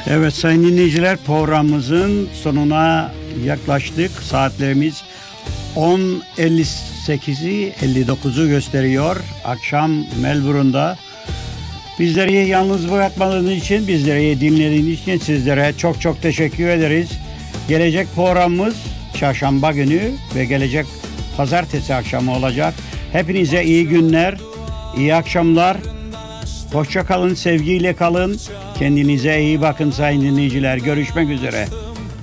Evet sayın dinleyiciler, programımızın sonuna yaklaştık. Saatlerimiz 10.58'i 59'u gösteriyor. Akşam Melbourne'da. Bizleri yalnız bırakmadığınız için, bizleri dinlediğiniz için sizlere çok çok teşekkür ederiz. Gelecek programımız çarşamba günü ve gelecek pazartesi akşamı olacak. Hepinize iyi günler, iyi akşamlar. Hoşça kalın, sevgiyle kalın. Kendinize iyi bakın sayın dinleyiciler. Görüşmek üzere.